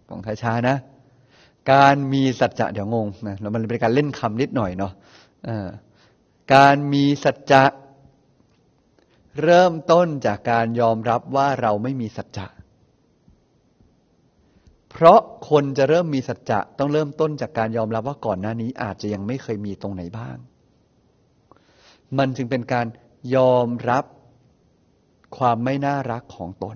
ของช้าๆนะการมีสัจจะเดี๋ยวงงนะแล้วมันเป็นการเล่นคำนิดหน่อยเนาะการมีสัจจะเริ่มต้นจากการยอมรับว่าเราไม่มีสัจจะเพราะคนจะเริ่มมีสัจจะต้องเริ่มต้นจากการยอมรับว่าก่อนหน้านี้อาจจะยังไม่เคยมีตรงไหนบ้างมันจึงเป็นการยอมรับความไม่น่ารักของตน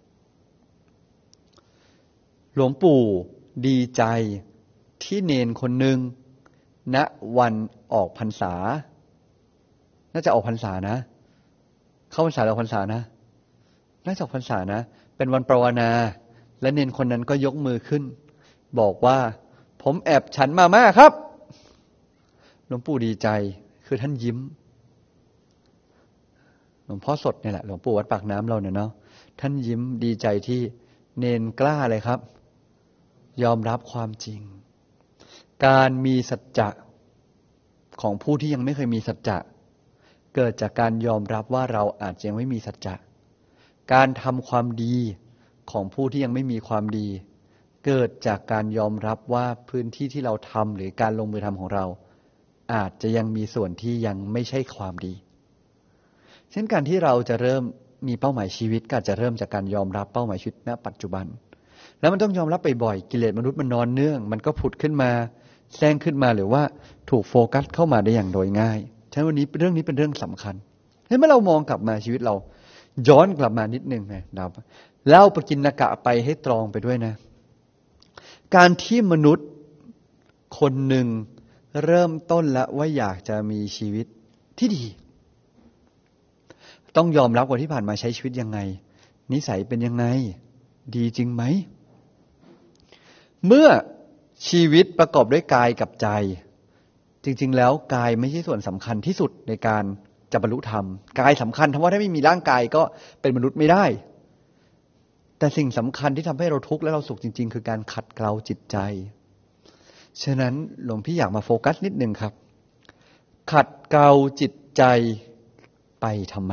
หลวงปู่ดีใจที่เณรคนหนึ่งณวันออกพรรษาน่าจะออกพรรษานะเข้าพรรษาหรือออกพรรษานะน่าจะออกพรรษานะเป็นวันภาวนาและเณรคนนั้นก็ยกมือขึ้นบอกว่าผมแอบฉันมาม่าครับหลวงปู่ดีใจคือท่านยิ้มหลวงพ่อสดเนี่ยแหละหลวงปู่วัดปากน้ำเราเนี่ยเนาะท่านยิ้มดีใจที่เณรกล้าเลยครับยอมรับความจริงการมีสัจจะของผู้ที่ยังไม่เคยมีสัจจะเกิดจากการยอมรับว่าเราอาจจะยังไม่มีสัจจะการทำความดีของผู้ที่ยังไม่มีความดีเกิดจากการยอมรับว่าพื้นที่ที่เราทำหรือการลงมือทำของเราอาจจะยังมีส่วนที่ยังไม่ใช่ความดีเช่นการที่เราจะเริ่มมีเป้าหมายชีวิตก็อาจจะเริ่มจากการยอมรับเป้าหมายชีวิตณปัจจุบันแล้วมันต้องยอมรับบ่อยๆกิเลสมนุษย์มันนอนเนื่องมันก็ผุดขึ้นมาแซงขึ้นมาหรือว่าถูกโฟกัสเข้ามาได้อย่างโดยง่ายฉะนั้นวันนี้เรื่องนี้เป็นเรื่องสำคัญเมื่อเรามองกลับมาชีวิตเราย้อนกลับมานิดนึงนะเราเล่าปกิณกะไปให้ตรองไปด้วยนะการที่มนุษย์คนหนึ่งเริ่มต้นแล้วว่าอยากจะมีชีวิตที่ดีต้องยอมรับว่าที่ผ่านมาใช้ชีวิตยังไงนิสัยเป็นยังไงดีจริงไหมเมื่อชีวิตประกอบด้วยกายกับใจจริงๆแล้วกายไม่ใช่ส่วนสำคัญที่สุดในการจะบรรลุธรรมกายสำคัญเพราะว่าถ้าไม่มีร่างกายก็เป็นมนุษย์ไม่ได้แต่สิ่งสำคัญที่ทำให้เราทุกข์และเราสุขจริงๆคือการขัดเกลาจิตใจฉะนั้นหลวงพี่อยากมาโฟกัสนิดนึงครับขัดเกลาจิตใจไปทำไม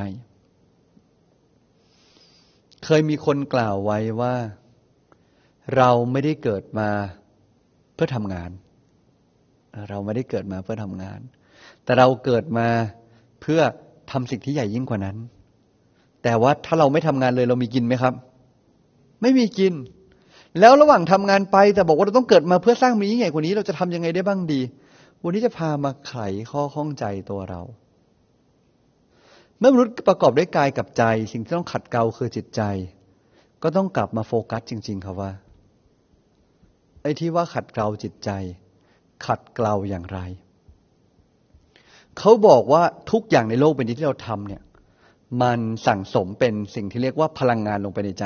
เคยมีคนกล่าวไว้ว่าเราไม่ได้เกิดมาเพื่อทำงานเราไม่ได้เกิดมาเพื่อทำงานแต่เราเกิดมาเพื่อทำสิ่งที่ใหญ่ยิ่งกว่านั้นแต่ว่าถ้าเราไม่ทำงานเลยเรามีกินไหมครับไม่มีกินแล้วระหว่างทำงานไปแต่บอกว่าเราต้องเกิดมาเพื่อสร้างมียิ่งใหญ่กว่านี้เราจะทำยังไงได้บ้างดีวันนี้จะพามาไขข้อข้องใจตัวเราเมื่อมนุษย์ประกอบด้วยกายกับใจสิ่งที่ต้องขัดเกลาคือจิตใจก็ต้องกลับมาโฟกัสจริงๆครับว่าไอ้ที่ว่าขัดเกลาจิตใจขัดเกลาอย่างไรเขาบอกว่าทุกอย่างในโลกใบนี้ที่เราทำเนี่ยมันสั่งสมเป็นสิ่งที่เรียกว่าพลังงานลงไปในใจ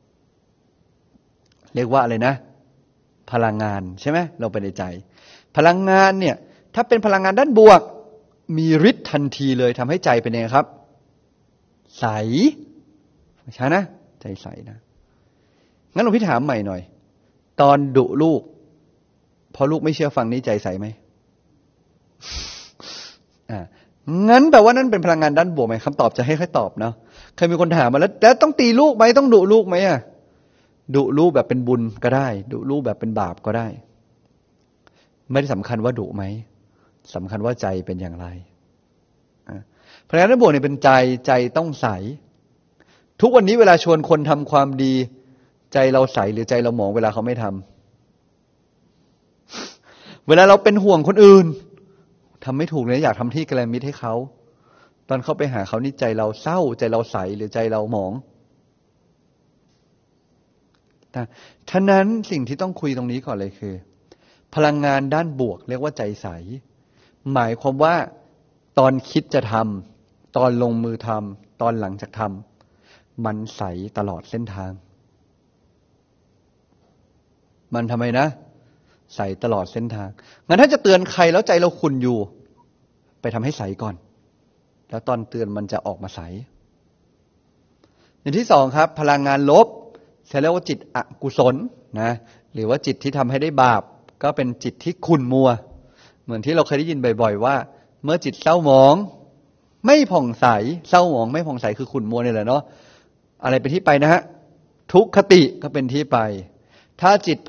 เรียกว่าอะไรนะพลังงานใช่ไหมลงไปในใจพลังงานเนี่ยถ้าเป็นพลังงานด้านบวกมีฤทธิ์ทันทีเลยทำให้ใจเป็นยังไงครับใสใช่นะใจใสนะงั้นหลวงพี่ถามใหม่หน่อยตอนดุลูกพอลูกไม่เชื่อฟังนี่ใจใสไหมงั้นแปลว่านั่นเป็นพลังงานด้านบวกไหมคำตอบจะให้ค่อยตอบเนาะเคยมีคนถามมาแล้วต้องตีลูกไหมต้องดุลูกไหมดุลูกแบบเป็นบุญก็ได้ดุลูกแบบเป็นบาปก็ได้ไม่ได้สำคัญว่าดุไหมสำคัญว่าใจเป็นอย่างไรพลังงานด้านบวกเนี่ยเป็นใจต้องใสทุกวันนี้เวลาชวนคนทำความดีใจเราใสหรือใจเราหมองเวลาเขาไม่ทำเวลาเราเป็นห่วงคนอื่นทำไม่ถูกเลยอยากทำที่กัลยาณมิตรให้เขาตอนเขาไปหาเขานี่ใจเราเศร้าใจเราใสหรือใจเราหมองฉะนั้นสิ่งที่ต้องคุยตรงนี้ก่อนเลยคือพลังงานด้านบวกเรียกว่าใจใสหมายความว่าตอนคิดจะทำตอนลงมือทำตอนหลังจากทำมันใสตลอดเส้นทางมันทำไมนะใสตลอดเส้นทางงั้นถ้าจะเตือนใครแล้วใจเราขุ่นอยู่ไปทำให้ใสก่อนแล้วตอนเตือนมันจะออกมาใสอย่างที่สองครับพลังงานลบเรียกว่าจิตอกุศลนะหรือว่าจิตที่ทำให้ได้บาปก็เป็นจิตที่ขุ่นมัวเหมือนที่เราเคยได้ยินบ่อยๆว่าเมื่อจิตเศร้าหมองไม่ผ่องใสเศร้าหมองไม่ผ่องใสคือขุ่นมัวนี่แหละเนาะอะไรเป็นที่ไปนะฮะทุกขติก็เป็นที่ไปถ้าจิต